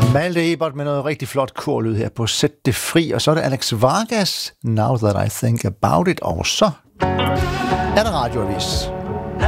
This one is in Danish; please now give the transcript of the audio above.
Malte Ebert med noget rigtig flot korlyd her på Sæt det fri, og så er det Alex Vargas, Now That I Think About It, og så er der radioavis.